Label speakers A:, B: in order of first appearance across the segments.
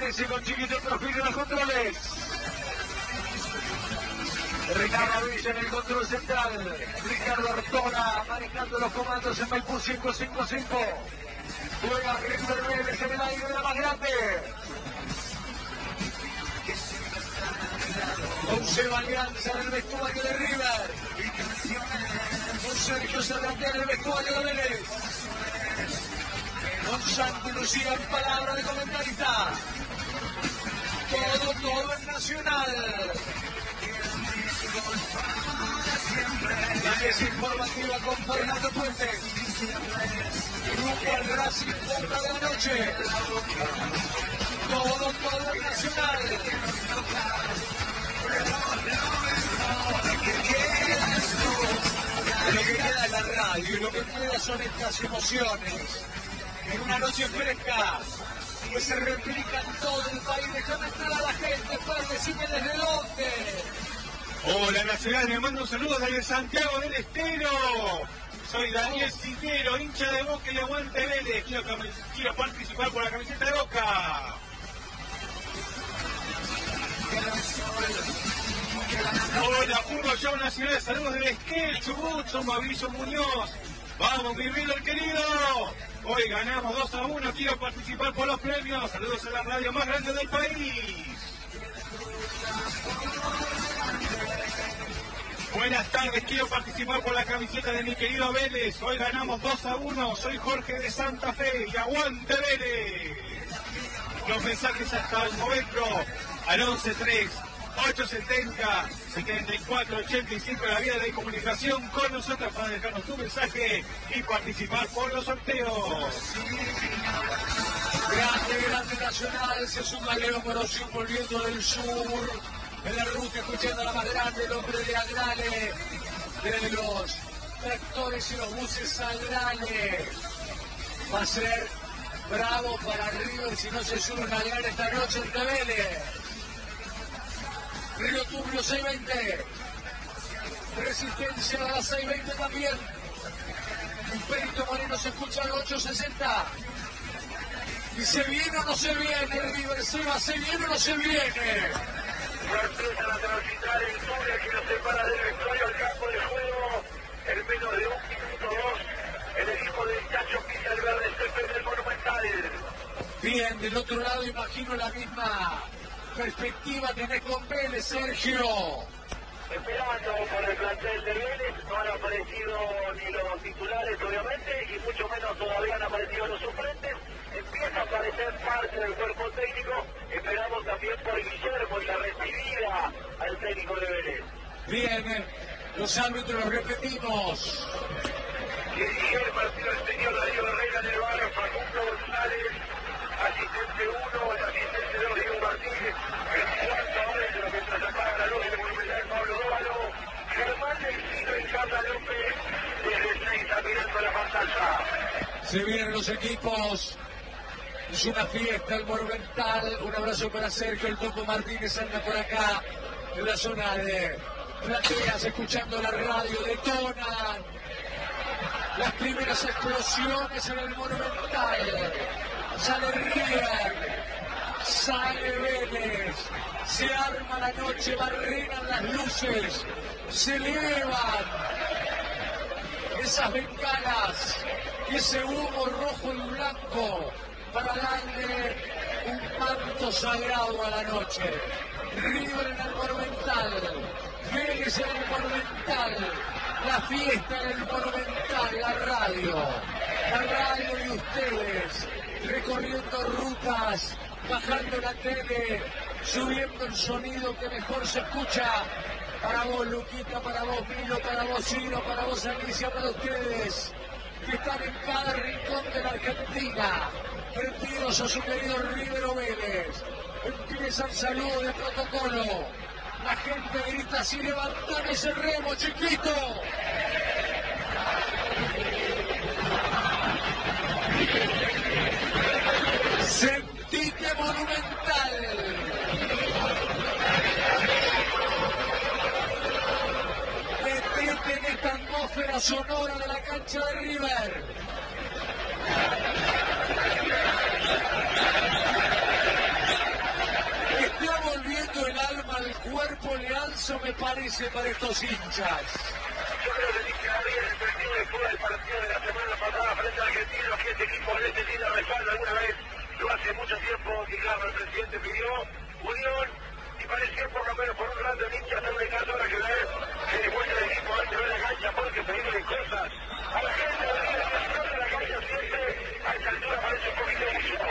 A: Ese con Chiquito Profil en los controles. Ricardo Villa en el control central. Ricardo Artola manejando los comandos en Maipú 555. Juega River Vélez en el aire de la más grande. Con Seba Alianza en el vestuario de River. Con Sergio Serrantea en el vestuario de Vélez. Con Santi Lucía en palabra de comentarista. Todo es nacional. La mesa informativa con Fernando Puentes. Grupo al Racing Boca de la noche. Todo es nacional. Lo que queda es la radio y lo que queda son estas emociones. En una noche fresca que se replica en todo el país. Déjame entrar a la gente, pues decime desde dónde.
B: Hola Nacional, le mando un saludo desde Santiago del Estero. Soy Daniel Cintero, hincha de Boca y aguante Vélez. Quiero participar por la camiseta de Boca. Hola, Fútbol Show Nacional, saludos del Esquel, Chubut, soy Mauricio Muñoz. Vamos, mi River querido. Hoy ganamos 2-1, quiero participar por los premios. Saludos a la radio más grande del país. Buenas tardes, quiero participar por la camiseta de mi querido Vélez. Hoy ganamos 2-1, soy Jorge de Santa Fe y aguante Vélez. Los mensajes hasta el momento al 11-3-870-7485, la vía de comunicación con nosotros para dejarnos tu mensaje y participar por los sorteos.
A: Grande Nacional, se suma Leo Morosio volviendo del sur. En la ruta escuchando a la más grande, el hombre de Agrale, de los tractores y los buses Agrale. Va a ser bravo para River si no se sube una gran esta noche en Vélez. Río Turbio 620. Resistencia a la 620 también. Perito Moreno se escucha al 860. ¿Y se viene o no se viene? River Seba, ¿se viene o no se viene?
C: Sorpresa la transitar el túnel que nos separa del vestuario al campo de juego. En menos de 1 minuto 2, el equipo del Chacho pisa el verde césped del Monumental.
A: Bien, del otro lado imagino la misma perspectiva tenés con Vélez, Sergio.
C: Esperando por el plantel de Vélez, no han aparecido ni los titulares obviamente, y mucho menos todavía han aparecido los suplentes. Empieza a aparecer parte del cuerpo técnico, esperamos también por Guillermo y la recibida al técnico de Vélez.
A: Bien, los árbitros los repetimos.
C: Dirigió el partido el señor Darío Herrera en el bar, Facundo González, asistente 1, el asistente 2, Diego Martínez, el cuarto árbitro mientras apaga la luz del Monumental, Pablo Dóvalo, Germán Delfino y Carla López, desde Seiza mirando la pantalla.
A: Se vienen los equipos. Es una fiesta el Monumental. Un abrazo para Sergio, el Topo Martínez anda por acá en la zona de plateas escuchando la radio. Detonan las primeras explosiones en el Monumental. Sale River, sale Vélez, se arma la noche, barrenan las luces, se elevan esas bengalas, ese humo rojo y blanco para darle un manto sagrado a la noche. River en el Monumental, Vélez en el Monumental, la fiesta en el Monumental, la radio y ustedes recorriendo rutas, bajando la tele, subiendo el sonido que mejor se escucha. Para vos, Luquita, para vos, Milo, para vos, Ciro, para vos, Alicia, para ustedes que están en cada rincón de la Argentina, prendidos a su querido River o Vélez. Empieza el saludo de protocolo. La gente grita así: levantame ese remo, chiquito. Sentite Monumental. Metete en esta atmósfera sonora de la cancha de River. dice para estos hinchas.
C: Yo creo que dije había el partido después del partido de la semana pasada frente a Argentina, que este equipo de este tiene respaldo alguna vez, lo hace mucho tiempo, que claro, el presidente pidió unión, y pareció por lo menos por un rato el hincha hacerle caso ahora que ver que demuestra el equipo antes de la cancha, porque pedirle cosas a la gente de la cancha siempre a esta altura parece un poquito difícil.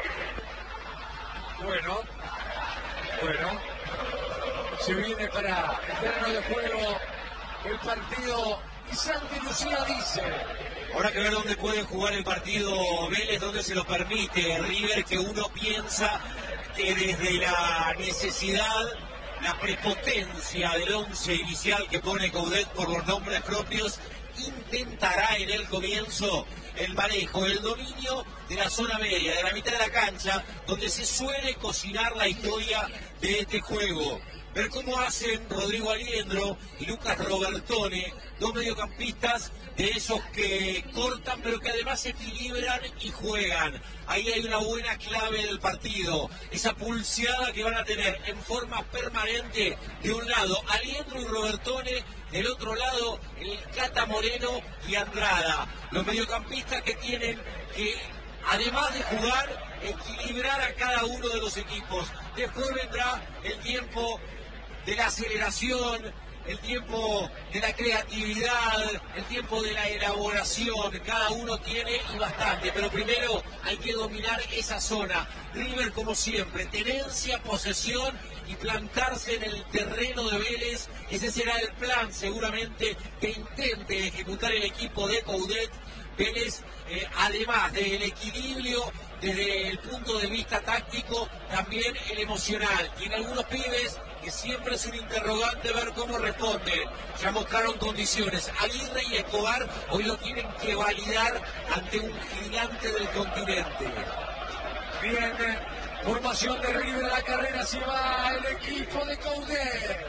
A: Bueno, se viene para el terreno de juego el partido y Santi Lucía dice:
D: habrá que ver dónde puede jugar el partido Vélez, dónde se lo permite River, que uno piensa que desde la necesidad, la prepotencia del 11 inicial que pone Coudet por los nombres propios, intentará en el comienzo el manejo, el dominio de la zona media, de la mitad de la cancha, donde se suele cocinar la historia de este juego. Ver cómo hacen Rodrigo Aliendro y Lucas Robertone, dos mediocampistas de esos que cortan pero que además equilibran y juegan. Ahí hay una buena clave del partido, esa pulseada que van a tener en forma permanente de un lado Aliendro y Robertone, del otro lado el Cata Moreno y Andrada, los mediocampistas que tienen que, además de jugar, equilibrar a cada uno de los equipos. Después vendrá el tiempo de la aceleración, el tiempo de la creatividad, el tiempo de la elaboración. Cada uno tiene y bastante, pero primero hay que dominar esa zona. River, como siempre, tenencia, posesión y plantarse en el terreno de Vélez. Ese será el plan seguramente que intente ejecutar el equipo de Coudet. Vélez, además del equilibrio desde el punto de vista táctico, también el emocional. Tiene algunos pibes que siempre es un interrogante ver cómo responden. Ya mostraron condiciones. Aguirre y Escobar hoy lo tienen que validar ante un gigante del continente.
A: Bien, formación de River a la carrera, se va el equipo de Coudet.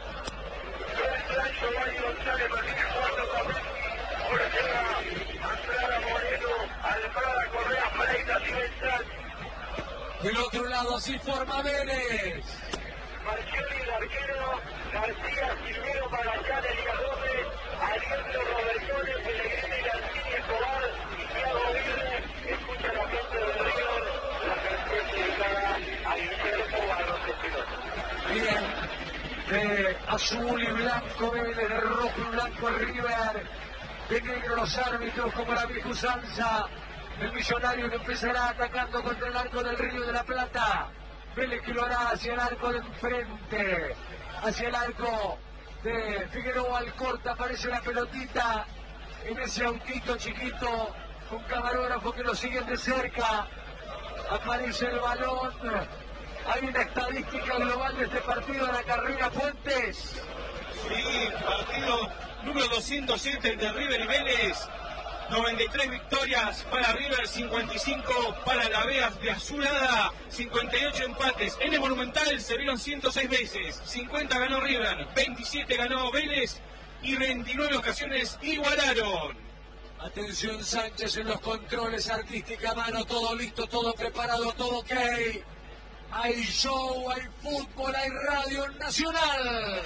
C: Ahora llega Andrada, Moreno, Almada, Correa, Freitas y Beltrán.
A: Del otro lado sí forma Vélez.
C: Marchioli, el arquero, García, Silvero, Magallanes, Elías Gómez, Aliendro, Robertone, Pellegrini, García, Escobar y Thiago Aguirre. Escucha la gente del River, la canción dedicada a Guillermo Barros.
A: Bien, de azul y blanco Vélez, de rojo y blanco el River. De negro los árbitros como la vieja usanza. El millonario que empezará atacando contra el arco del Río de la Plata. Vélez que lo hará hacia el arco de enfrente. Hacia el arco de Figueroa Alcorta. Aparece la pelotita en ese autito chiquito con camarógrafo que lo siguen de cerca. Aparece el balón. Hay una estadística global de este partido de la carrera Fuentes.
B: Sí, partido número 207 entre River y Vélez. 93 victorias para River, 55 para la Vea de Azulada, 58 empates. En el Monumental se vieron 106 veces, 50 ganó River, 27 ganó Vélez y 29 ocasiones igualaron.
A: Atención Sánchez en los controles, artística mano, todo listo, todo preparado, todo ok. Hay show, hay fútbol, hay radio nacional.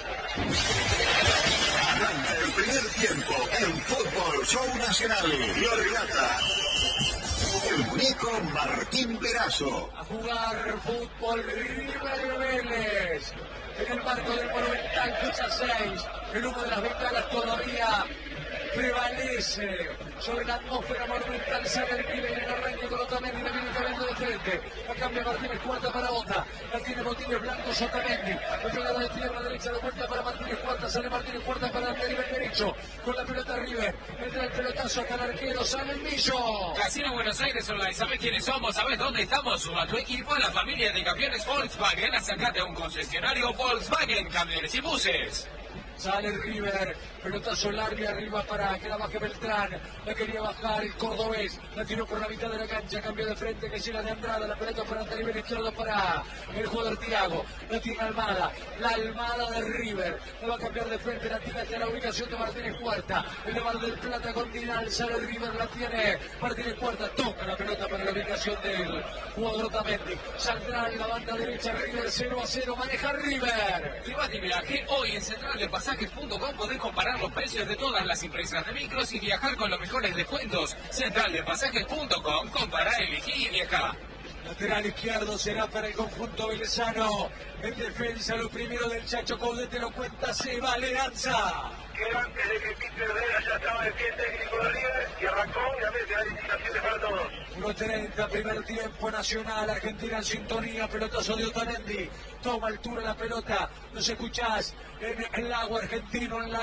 E: Arranca el primer tiempo en Fútbol Show Nacional. Lo relata el muñeco Martín Perazo.
A: A jugar fútbol River Vélez. En el marco del Monumental, fecha 6. El humo de las bengalas todavía prevalece sobre la atmósfera monumental. Sale el River en el arranque con Otamendi, la viene cayendo de frente. La cambia Martínez, cuarta para Bota. La tiene Martínez, Blancos, Otamendi. La pegada de pierna derecha, de vuelta para Martínez, cuarta. Sale Martínez, cuarta para el River derecho. Con la pelota River. Entra el pelotazo hasta el arquero, sale el Millo.
F: Casino Buenos Aires Online, ¿sabes quiénes somos? ¿Sabes dónde estamos? Suma tu equipo a la familia de campeones Volkswagen. Acércate a un concesionario Volkswagen, camiones y buses.
A: Sale el River, pelotazo largo arriba para que la baje Beltrán. La quería bajar el cordobés, la tiró por la mitad de la cancha, cambió de frente, que llega de Andrada, la pelota para el nivel izquierdo para el jugador Thiago. La tiene Almada, la Almada de River, la va a cambiar de frente, la tira hacia la ubicación de Martínez Cuarta. El de Mar del Plata con Dinal, sale el River, la tiene Martínez Cuarta, toca la pelota para la ubicación comunicación del jugador Otamendi. Saldrá en la banda derecha River 0-0, maneja River.
F: Si vas de viaje, hoy en centraldepasajes.com podés comparar los precios de todas las empresas de micros y viajar con los mejores descuentos. Centraldepasajes.com, compará, elegí y viaja.
A: Lateral izquierdo será para el conjunto velezano. En defensa, lo primero del Chacho Caudete lo cuenta Seba Leanza.
C: Que antes de que pite Herrera ya estaba el pie técnico de River y arrancó, obviamente, las licitaciones para todos.
A: 1:30, primer tiempo, Nacional, Argentina en sintonía, pelotazo de Otamendi. Toma altura la pelota, nos escuchás en el agua argentino en la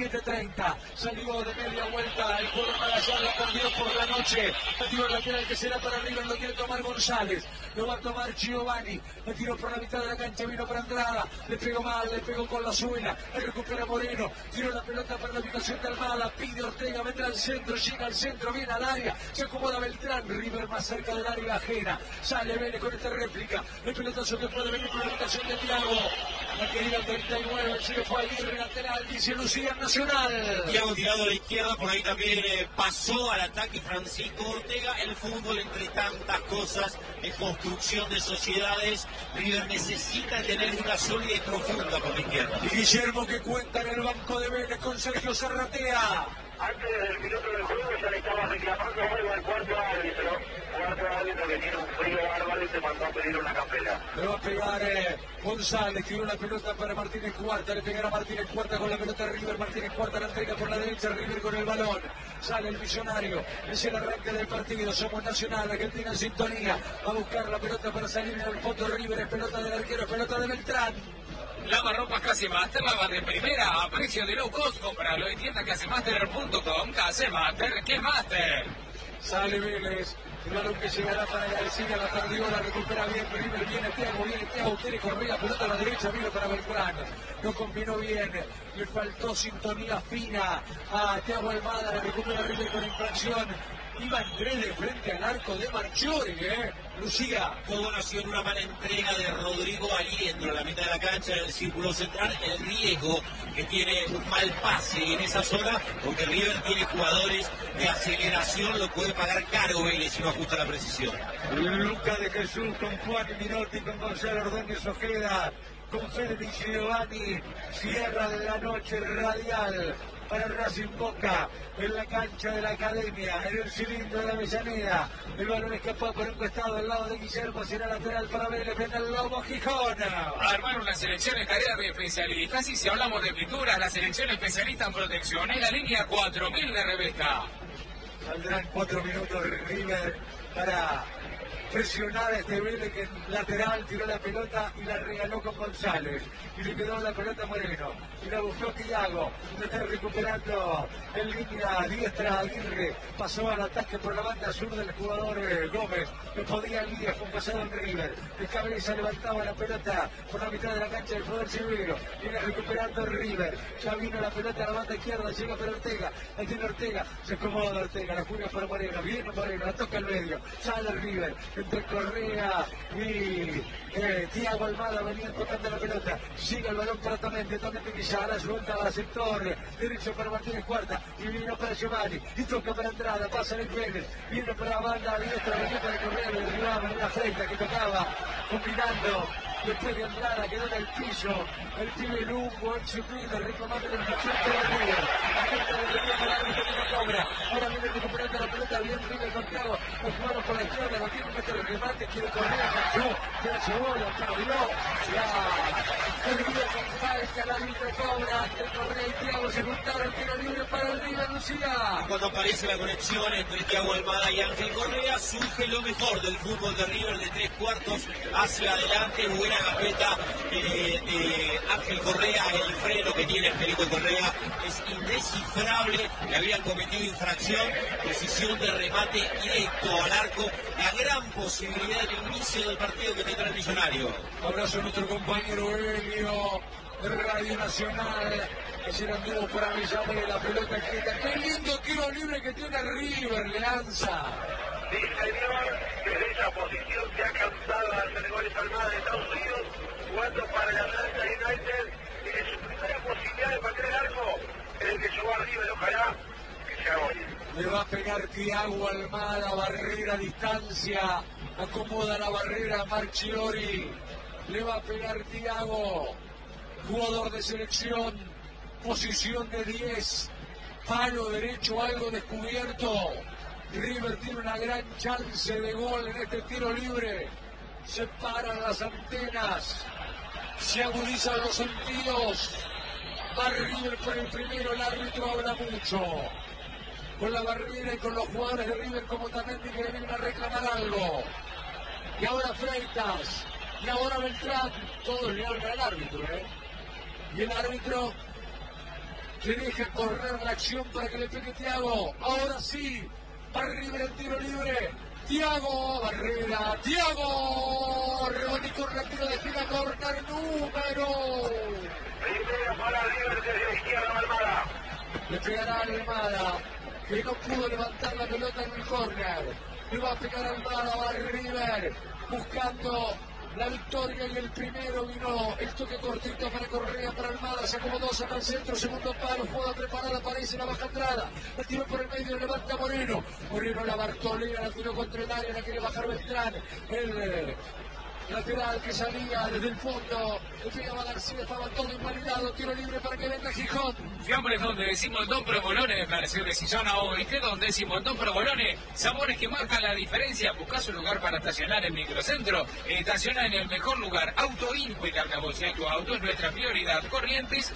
A: M730. Salió de media vuelta, el jugador Magallanes la perdió por la noche. El tiro lateral que será para River, lo quiere tomar González. Lo va a tomar Giovanni. Le tiró por la mitad de la cancha, vino para Andrada. Le pegó mal, le pegó con la suela. Le recupera Moreno. Tiró la pelota para la ubicación de Almada. Pide Ortega, vendrá al centro, llega al centro, viene al área. Se acomoda Beltrán. River más cerca del área ajena. Sale Vélez con esta réplica. El pelotazo que puede venir por la ubicación de Thiago. La querida 39, se le fue a Aguirre, lateral, dice Lucía Nacional.
D: Thiago tirado a la izquierda, por ahí también pasó al ataque Francisco Ortega. El fútbol, entre tantas cosas, es construcción de sociedades. River necesita tener una sólida y profunda por la izquierda.
A: Y Guillermo que cuenta en el banco de Vélez con Sergio Zarratea.
C: Antes del minuto del juego ya le estaba reclamando algo al cuarto árbitro. Cuarto árbitro que tiene un frío bárbaro y se mandó a pedir una capela.
A: Le va a pegar González, tiró la pelota para Martínez Cuarta, le pegará Martínez Cuarta con la pelota River, Martínez Cuarta la entrega por la derecha, River con el balón. Sale el Millonario, es el arranque del partido, somos Nacional, Argentina en sintonía. Va a buscar la pelota para salir en el fondo River, es pelota del arquero, es pelota de Beltrán.
F: Lavarropas Casemaster, lava de primera a precio de low cost. Compralo en tienda casemaster.com. Casemaster, ¿qué master?
A: Sale Vélez, el balón que llegará para García, la perdió, la recupera bien River, viene Thiago, quiere correr la pelota a la derecha, vino para Beltrán, no combinó bien, le faltó sintonía fina a Thiago Almada, la recupera River con infracción. Iba Andrés de frente al arco de Marchiori, Lucía.
D: Todo nació en una mala entrega de Rodrigo Aliendro a la mitad de la cancha del círculo central. El riesgo que tiene un mal pase en esa zona, porque River tiene jugadores de aceleración, lo puede pagar caro Vélez si no ajusta la precisión.
A: Luca de Jesús con Juan Minotti, con Gonzalo Ordóñez Ojeda, con Félix Giovanni, cierra de la noche radial para Racing Boca, en la cancha de la Academia, en el cilindro de la Avellaneda. El balón escapó por un costado al lado de Guillermo, será lateral para Vélez, viene el Lobo Gijón.
F: Armar una selección es tarea de especialistas, y si hablamos de pinturas, la selección especialista en protección es la línea 4000 de Rebeca.
A: Saldrán 4 minutos River para presionar a este Vélez que lateral tiró la pelota y la regaló con González. Y le quedó la pelota a Moreno. Y la buscó Thiago. Le está recuperando en línea diestra Aguirre. Pasó al ataque por la banda sur del jugador Gómez. Que podía Elías con pasado en River. De cabeza levantaba la pelota por la mitad de la cancha del jugador Silveiro. Viene recuperando River. Ya vino la pelota a la banda izquierda. Llega para Ortega. Ahí tiene Ortega. Se acomoda Ortega. La juega para Moreno. Viene Moreno. La toca al medio. Sale River. Entre Correa y Thiago Almada venían tocando la pelota. Sigue el balón para Otamendi que ya la suelta al sector derecho para Martínez Cuarta y vino para Giovanni y toca para Andrada, pasa el Vélez, viene para la banda diestra, venía para Correa, le derribaba en la frente que tocaba combinando. Después de Andrada quedó en el piso, el pibe Lugo, el chupito, reclamando el infracción de River. La gente de River para el que no cobra. Ahora viene recuperando la pelota, bien River con Thiago. Los jugadores por la izquierda, lo tiene que meter el remate, quiere correr, cayó, se la llevó, lo perdió. El River con falta, la libre cobra, entre Correa y Thiago se juntaron, tiro libre para el River, Lucía.
D: Cuando aparece la conexión entre Thiago Almada y Ángel Correa, surge lo mejor del fútbol de River de 3/4 hacia adelante. Buena gambeta de Ángel Correa, el freno que tiene Angelito Correa es indescifrable. Le habían cometido infracción, decisión de remate directo al arco, la gran posibilidad del inicio del partido que tendrá el Millonario.
A: Abrazo a nuestro compañero Elio de Radio Nacional, que se la anduvo por Avellaneda, la pelota quieta. Qué lindo tiro libre que tiene River, Leanza.
C: Sí, señor, desde esa posición se ha cansado de hacer goles Almada de Estados Unidos, jugando para el Atlanta United, y de su primera posibilidad de patear el arco, en el que llegó a River, ojalá que sea gol.
A: Le va a pegar Thiago Almada, barrera a distancia. Acomoda la barrera a Marchiori. Le va a pegar Thiago. Jugador de selección. Posición de 10. Palo derecho, algo descubierto. River tiene una gran chance de gol en este tiro libre. Se paran las antenas. Se agudizan los sentidos. Va River por el primero. El árbitro habla mucho. Con la barrera y con los jugadores de River como también que le vienen a reclamar algo. Y ahora Freitas, y ahora Beltrán, todos le hablan al árbitro, Y el árbitro le deja correr la acción para que le pegue Thiago. Ahora sí, va River el tiro libre. Thiago, barrera, Thiago, rebote con retiro de gira corta el número.
C: Primero para River desde la izquierda, Almada.
A: Le pegará Almada, que no pudo levantar la pelota en el córner. Le va a pegar Almada, va River, buscando la victoria y el primero vino el toque cortito para Correa, para Almada, se acomodó, saca al centro, segundo palo, jugada preparada, aparece la baja entrada, la tiró por el medio, levanta Moreno, la Bartolera, la tiró contra el área, la quiere bajar Beltrán, el lateral que salía desde el fondo, le pegaba García, estaba todo invalidado, tiro libre para que venga Gijón.
F: Fiambres donde decimos Don Provolone, Mercedes y zona oeste, donde decimos Don Provolone, sabores que marcan la diferencia. Buscás un lugar para estacionar en Microcentro, estaciona en el mejor lugar. Auto Inco y cargamos tu auto es nuestra prioridad. Corrientes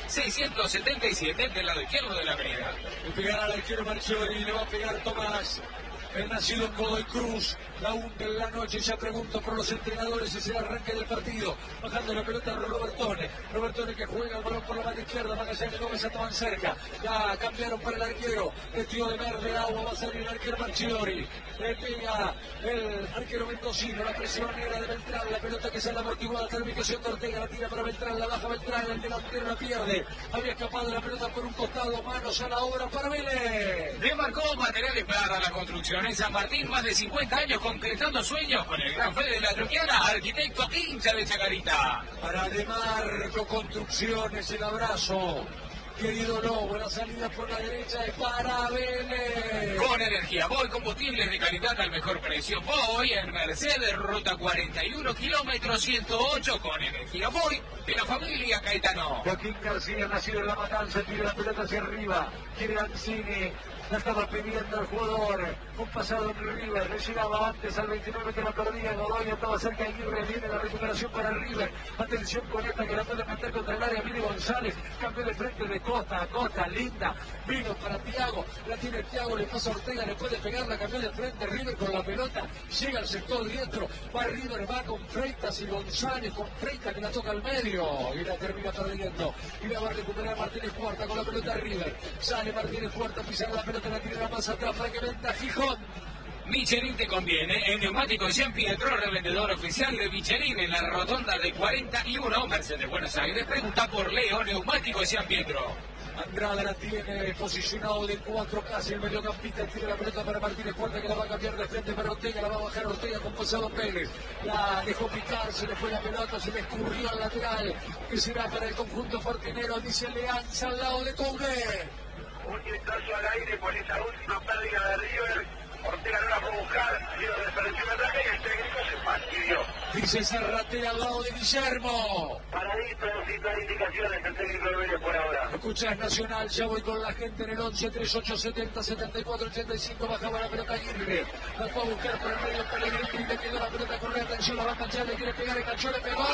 F: 677 del lado izquierdo de la avenida.
A: Le pegará al arquero Marchiori, le va a pegar Tomás. El nacido en Godoy Cruz, la 1 de la noche, ya pregunto por los entrenadores, es el arranque del partido, bajando la pelota a Robertone que juega el balón por la banda izquierda, Magallanes y Gómez estaban cerca, ya cambiaron para el arquero, vestido de verde, agua, va a salir el arquero Marchiori, le pega el arquero mendocino, la presión negra de Beltrán, la pelota que sale amortiguada, hasta la ubicación de Ortega, la tira para Beltrán, la baja Beltrán, el delantero la pierde, había escapado la pelota por un costado, manos a la obra para Vélez.
F: Demarcó materiales para la construcción en San Martín, más de 50 años concretando sueños con el gran Fede de la Truquiana, arquitecto hincha de Chacarita.
A: Para Demarco Construcciones, el abrazo. Querido Lobo, la salida por la derecha es para Vélez.
F: Con energía Voy, combustibles de calidad al mejor precio. Voy en Mercedes, ruta 41, kilómetros 108, con energía Voy, de la familia Caetano.
A: Joaquín García, nacido en La Matanza, tira la pelota hacia arriba. Quiere Ancini, la estaba pidiendo el jugador. Un pasado en River, le llegaba antes al 29 que la perdía. Godoy estaba cerca de Aguirre, viene la recuperación para River. Atención con esta que la puede meter contra el área. Viene González, cambio de frente de Costa a Costa, linda. Vino para Thiago, la tiene Thiago, le pasa a Ortega, le puede pegar, la cambió de frente. River con la pelota, llega al sector diestro. Va River, va con Freitas y González, con Freitas que la toca al medio y la termina perdiendo. Y la va a recuperar Martínez Cuarta con la pelota River. Sale Martínez Cuarta, pisar la pelota, la tira más atrás para que venda Gijón.
F: Michelin te conviene. En Neumáticos Jean Pietro, revendedor oficial de Michelin en la rotonda de 41, Mercedes Buenos Aires. Pregunta por Leo, Neumáticos Jean Pietro.
A: Andrada la tiene posicionado de 4 casi, el mediocampista tira la pelota para Martínez Cuarta que la va a cambiar de frente para Ortega, la va a bajar Ortega con pasado Pérez, la dejó picar, se le fue la pelota, se le escurrió al lateral, que será para el conjunto fortinero, dice Alianza al lado de Coudet.
C: Un vistazo al aire por esa última pérdida de River. Ortega no la fue a buscar, dio desperdicio de ataque y el técnico se fastidió.
A: Dice Zarratea al lado de Guillermo.
C: Paradito, sin clarificaciones el técnico de Vélez por ahora.
A: Escuchás Nacional, ya voy con la gente en el 11 3870 74 85, bajaba la pelota Aguirre, la fue a buscar por el medio Pellegrini, le quedó la pelota correr, atención, la va a enganchar, le quiere pegar, enganchó, le pegó.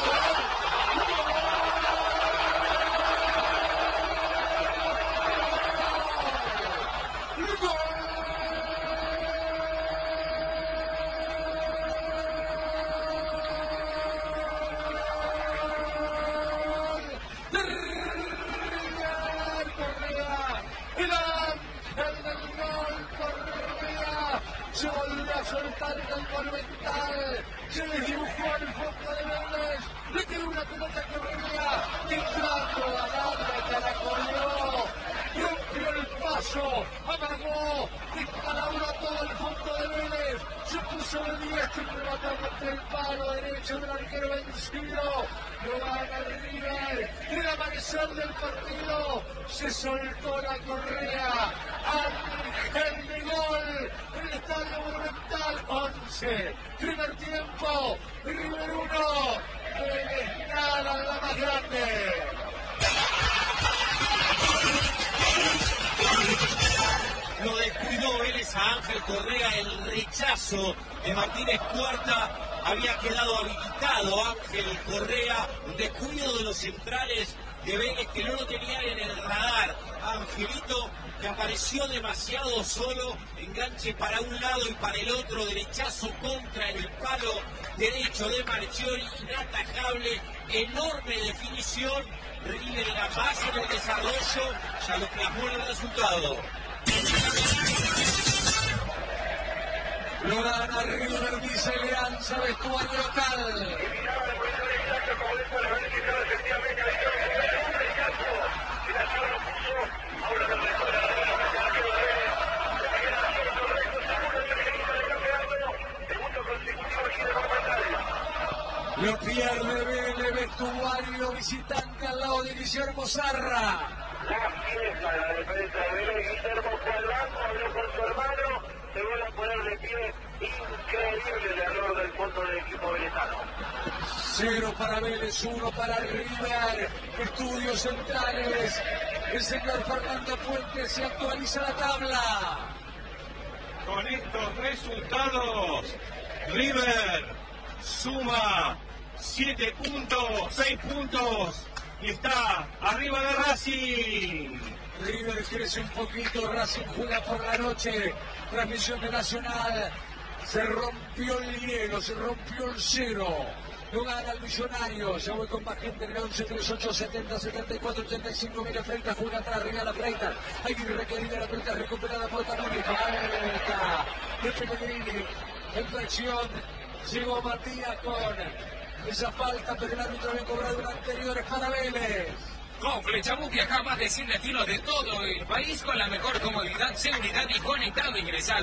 A: Se volvió a soltar en el Monumental, se le dibujó al fondo de Vélez, le quedó una pelota que venía, que entrando a la caracoleó, rompió el paso, amagó, descalabró todo el fondo de Vélez, se puso de diestro y remató contra el palo derecho del arquero vencido, lo gana River, el amanecer del partido, se soltó la correa, Ángel de gol. 15. Primer tiempo. River 1. Vélez nada, la más grande.
D: Lo descuidó Vélez a Ángel Correa, el rechazo de Martínez Cuarta. Había quedado habilitado Ángel Correa, un descuido de los centrales de Vélez que no lo tenían en el radar. Angelito, que apareció demasiado solo, enganche para un lado y para el otro, derechazo contra en el palo derecho de Marchiori, inatajable, enorme definición. River era más en el desarrollo, ya lo plasmó en el resultado.
A: Lo gana River, dice Alianza, vestuario local. Lo pierde Vélez, vestuario visitante al lado de Guillermo Zarra.
C: La fiesta de la defensa de Vélez, Guillermo Cuadrango habló con su hermano, se vuelve a poner de pie, increíble el error del fondo del equipo venezolano.
A: 0 para Vélez, 1 para River. Estudios centrales. El señor Fernando Puente se actualiza la tabla.
B: Con estos resultados, River suma 7 puntos, 6 puntos y está arriba de Racing.
A: River crece un poquito, Racing juega por la noche. Transmisión de Nacional. Se rompió el hielo, se rompió el cero. Lo gana el Millonario. Ya voy con más gente en el 11, 38, 70, 74, 85. Mira Freitas, juega atrás, regala Freitas. Hay que requerir la pelota recuperada por Tamini. Falta de Pellegrini. En tracción. Llegó Matías con esa falta, pero el árbitro había cobrado una anterior para Vélez.
F: Con Flechabú viaja más de 100 destinos de todo el país con la mejor comodidad, seguridad y conectado. Ingresa a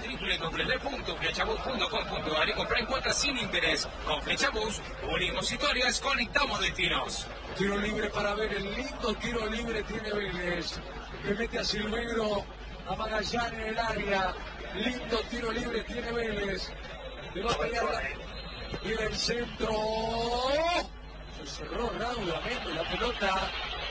F: www.flechabús.com.ar y compra en cuotas sin interés. Con Flechabús, unimos historias, conectamos destinos.
A: Tiro libre para Vélez, lindo tiro libre tiene Vélez. Que mete a Silveiro, a Magallanes en el área. Lindo tiro libre tiene Vélez. Le va a pelear y el centro. Se cerró raudamente la pelota.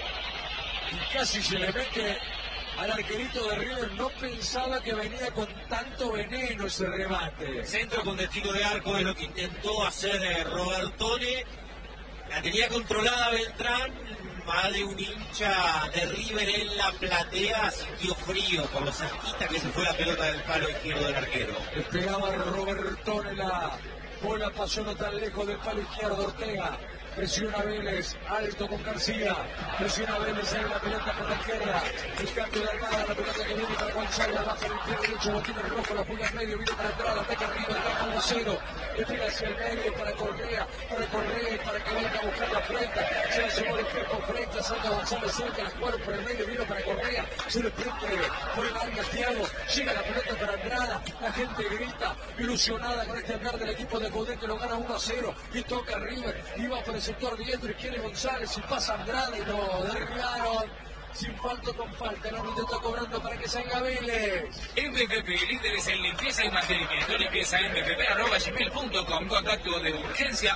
A: Y casi se le mete al arquerito de River. No pensaba que venía con tanto veneno ese remate.
D: Centro con destino de arco es lo que intentó hacer Robertone. La tenía controlada Beltrán. Más de un hincha de River en la platea sintió frío por lo cerquita que se fue la pelota del palo izquierdo del arquero.
A: Esperaba Robertone, la bola pasó no tan lejos del palo izquierdo. Ortega presiona Vélez, alto con García, presiona Vélez en la pelota por la izquierda, el cambio de Armada, la pelota que viene para González, baja el pie derecho, botín rojo, la juega al medio, viene para atrás, la ataca arriba, ataca 1-0, le tira hacia el medio para Correa, para que venga a buscar la Freitas, se la llevó el espejo, Freitas, saca González cerca, la jugaron por el medio, vino para Correa, se le prende por el área Thiago, llega la pelota para Andrada, la gente grita, ilusionada con este andar del equipo de Coudet que lo gana 1-0 y toca River, y va por el sector diestro y quiere González y pasa Andrade y lo derribaron sin falta con falta. El árbitro está cobrando para que salga Vélez.
F: MPP, líderes en limpieza y mantenimiento. Limpieza mpp@gmail.com. Contacto de urgencia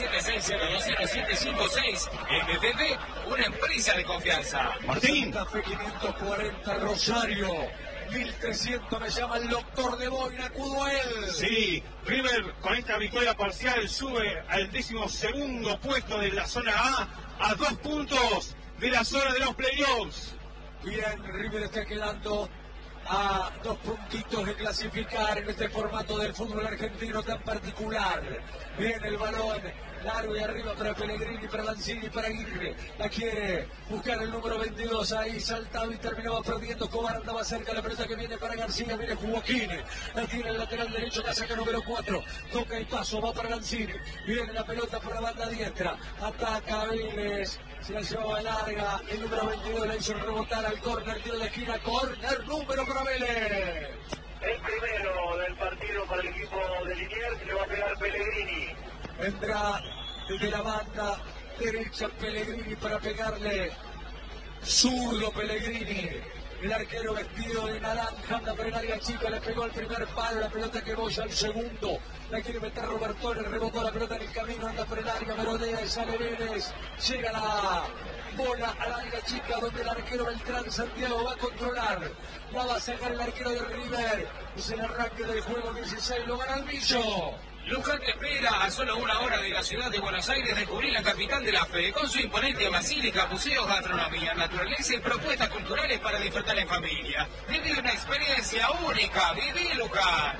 F: 1176020756. MPP, una empresa de confianza.
B: Martín.
A: Santa Fe 540 Rosario. 1300 me llama el doctor de Boina, acudo a él.
B: Sí, River con esta victoria parcial sube al 12º puesto de la zona A 2 puntos de la zona de los playoffs.
A: Bien, River está quedando a 2 puntitos de clasificar en este formato del fútbol argentino tan particular. Bien el balón, largo y arriba para Pellegrini, para Lanzini, para Aguirre. La quiere buscar el número 22, ahí saltaba y terminaba perdiendo. Cobar andaba cerca, la pelota que viene para García, viene Joaquín. La tiene el lateral derecho, la saca número 4. Toca el paso, va para Lanzini. Viene la pelota por la banda diestra. Ataca Vélez. Se la llevaba larga, el número 22 la hizo rebotar al córner, tiro de esquina, córner número para Vélez.
C: El primero del partido para el equipo de Liniers, que le va a pegar Pellegrini.
A: Vendrá desde la banda derecha Pellegrini para pegarle. Zurdo Pellegrini. El arquero vestido de naranja anda por el área chica, le pegó el primer palo, la pelota que boya al segundo. La quiere meter Robertone, rebotó la pelota en el camino, anda por el área, merodea y sale Vélez. Llega la bola al área chica donde el arquero Beltrán Santiago va a controlar. La va a sacar el arquero de River. Es el arranque del juego 16, lo gana el Millo.
F: Luján te espera a solo 1 hora de la ciudad de Buenos Aires, descubrir la capital de la fe, con su imponente basílica, museos, gastronomía, naturaleza y propuestas culturales para disfrutar en familia. Viví una experiencia única, viví Luján.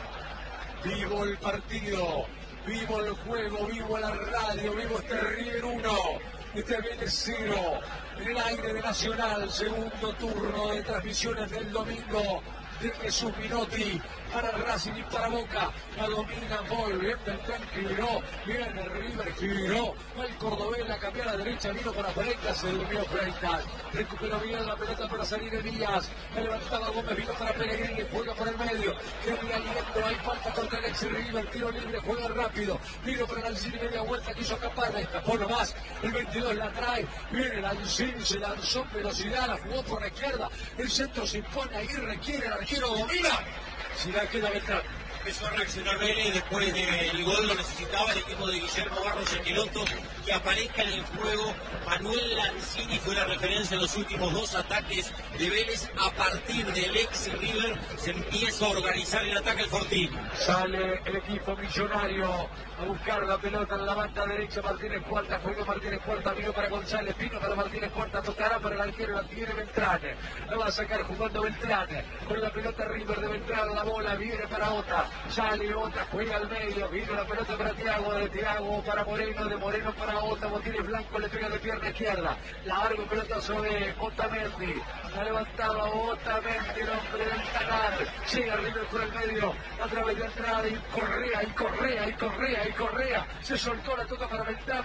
A: Vivo el partido, vivo el juego, vivo la radio, vivo este River 1, este Vélez 0, en el aire de Nacional, segundo turno de transmisiones del domingo de Jesús Minotti para Racing y para Boca. La domina muy bien Beltrán, giró, viene River, giró, va el cordobés, la cambió a la derecha, vino para Freitas, se durmió Freitas, recuperó bien la pelota para salir Elías, la levantaba Gómez, vino para Pellegrini, juega por el medio, quería aliento, hay falta contra el ex River, tiro libre, juega rápido, vino para Lanzini, media vuelta, quiso escapar, la escapó nomás, el 22 la trae, viene Lanzini, se lanzó en velocidad, la jugó por la izquierda, el centro se impone, ahí requiere, el arquero domina, si la queda Beltrán.
D: Empezó a reaccionar Vélez después del gol, lo necesitaba el equipo de Guillermo Barros Esqueloto, que aparezca en el juego. Manuel Lanzini fue la referencia en los últimos 2 ataques de Vélez. A partir del ex River se empieza a organizar el ataque al Fortín.
A: Sale el equipo millonario a buscar la pelota en la banda derecha. Martínez Puerta, juega Martínez Puerta, vino para González, vino para Martínez Puerta, tocará para el arquero, la tiene Beltrán, la va a sacar jugando Beltrán, con la pelota River de Beltrán, la bola viene para Ota, sale Ota, juega al medio, vino la pelota para Thiago, de Thiago para Moreno, de Moreno para Ota, Botines Blanco le pega de pierna izquierda, largo pelotazo de Otamendi, la levantaba Otamendi, el hombre del canal, llega River por el medio, a través de entrada, y Correa, se soltó, la toca para Beltrán,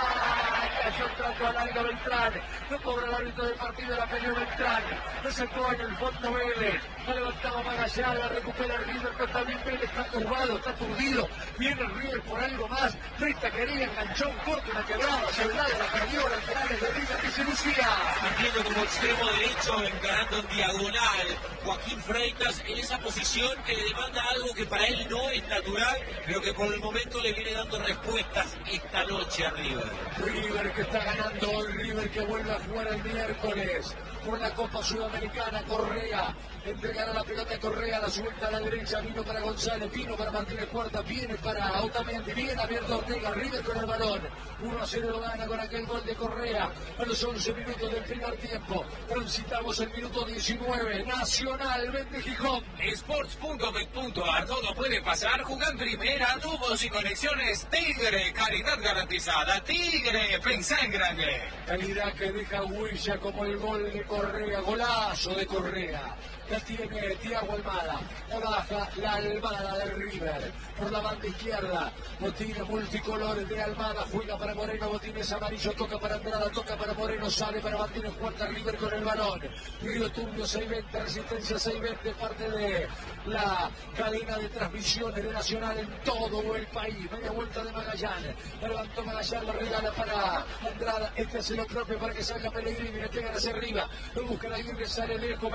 A: cayó entrando al área Beltrán, no cobra el árbitro del partido, la peleó Beltrán, lo sacó en el fondo Vélez, la levantaba Magallanes, la recupera River, pero también Vélez está turbado, está aturdido, viene el River por algo más, Frita quería, enganchó un corte, una quebrada, se la perdió, laterales de River que se lucía.
D: Metiendo como extremo derecho, encarando en diagonal, Joaquín Freitas en esa posición que le demanda algo que para él no es natural, pero que por el momento le viene dando respuestas esta noche a River.
A: River que está ganando hoy, River que vuelve a jugar el miércoles por la Copa Sudamericana. Correa entregará la pelota a Correa, la suelta a la derecha, vino para González, vino para Martínez Puerta, viene para Otamendi, viene abierto Ortega, River con el balón, 1-0 lo gana con aquel gol de Correa a los 11 minutos del primer tiempo. Transitamos el minuto 19, Nacional vende Gijón.
F: Sports.bet.ar, todo puede pasar, juega en primera, tubos y conexiones Tigre, calidad garantizada, Tigre, pensá en grande.
A: Calidad que deja huella como el gol de Correa, golazo de Correa. La tiene Thiago Almada, la baja la Almada del River, por la banda izquierda, botines multicolores de Almada, juega para Moreno, botines amarillo, toca para Andrada, toca para Moreno, sale para Martínez Puerta, River con el balón, Río Turbio 620, Resistencia 620, parte de la cadena de transmisiones de Nacional en todo el país, media vuelta de Magallanes, levantó Magallanes, la regala para Andrada, este hace lo propio para que salga Pellegrini, le pegan hacia arriba, lo busca la Aguirre, sale lejos,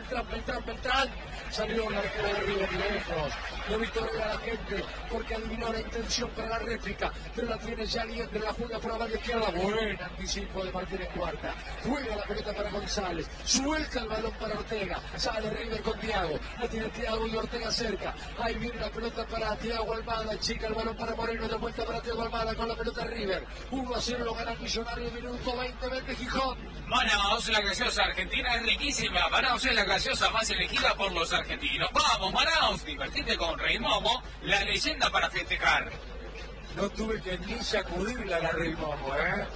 A: Beltrán, salió el arquero de River lejos, lo vitorea la gente porque adivinó la intención para la réplica, pero la tiene ya Allende, la juega por la banda izquierda, buen anticipo de Martínez Cuarta, juega la pelota para González, suelta el balón para Ortega, sale River con Thiago, la tiene Thiago y Ortega cerca, ahí viene la pelota para Thiago Almada, chica el balón para Moreno, de vuelta para Thiago Almada con la pelota River, 1-0 lo gana el Millonario, minuto 20 Gijón.
F: Manaos, la gaseosa argentina es riquísima. Manaos es la gaseosa más elegida por los argentinos. Vamos, Manaos, divertite con Rey Momo, la leyenda para festejar.
A: No tuve que ni sacudirla la Rey Momo,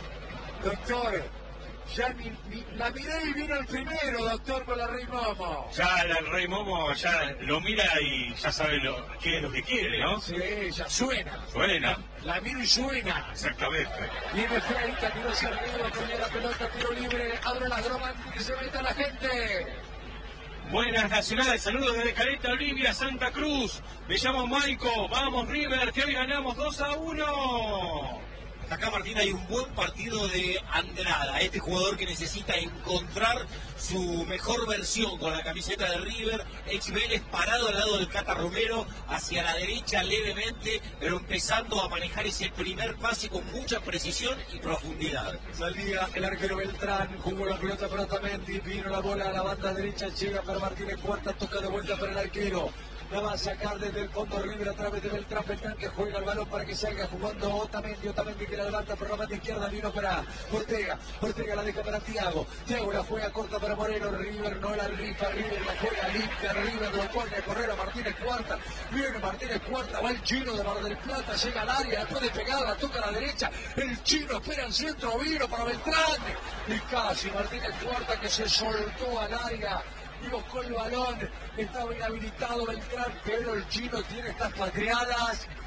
A: Doctor, ya ni la miré y vino el primero, doctor, con la Rey Momo.
B: Ya el Rey Momo ya lo mira y ya sabe qué es lo que quiere, ¿no?
A: Sí, ya suena.
B: Suena.
A: La miro y suena.
B: Exactamente.
A: Viene Freita, tiró hacia arriba, ponía la pelota, tiro libre, abre la groma antes que se meta la gente.
B: Buenas Nacionales, saludos desde Caleta, Olivia, Santa Cruz. Me llamo Maico, vamos River, que hoy ganamos 2-1.
D: Acá, Martín, hay un buen partido de Andrada, este jugador que necesita encontrar su mejor versión con la camiseta de River, ex Vélez, parado al lado del Cata Romero, hacia la derecha levemente, pero empezando a manejar ese primer pase con mucha precisión y profundidad.
A: Salía el arquero Beltrán, jugó la pelota para Otamendi, vino la bola a la banda derecha, llega para Martínez Cuarta, toca de vuelta para el arquero. La va a sacar desde el fondo River a través de Beltrán que juega el balón para que salga jugando Otamendi que la levanta por la banda izquierda, vino para Ortega la deja para Thiago la juega corta para Moreno, River no la rifa, River la juega limpia, River lo pone a correr a Martínez Cuarta, viene Martínez Cuarta, va el chino de Mar del Plata, llega al área, la puede pegar, la toca a la derecha, el chino espera el centro, vino para Beltrán, y casi Martínez Cuarta que se soltó al área, y buscó el balón, estaba inhabilitado Beltrán, pero el chino tiene estas patriadas